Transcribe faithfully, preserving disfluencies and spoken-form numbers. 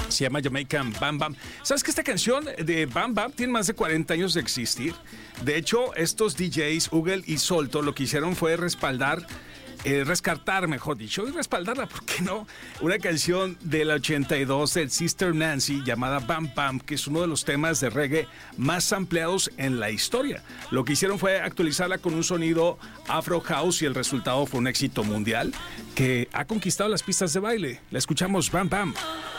Se llama Jamaican Bam Bam. ¿Sabes que esta canción de Bam Bam tiene más de cuarenta años de existir? De hecho, estos D Js, Ugel y Solto, lo que hicieron fue respaldar, eh, rescatar, mejor dicho, y respaldarla, ¿por qué no? Una canción del ochenta y dos del Sister Nancy llamada Bam Bam, que es uno de los temas de reggae más ampliados en la historia. Lo que hicieron fue actualizarla con un sonido Afro House y el resultado fue un éxito mundial que ha conquistado las pistas de baile. La escuchamos, Bam Bam.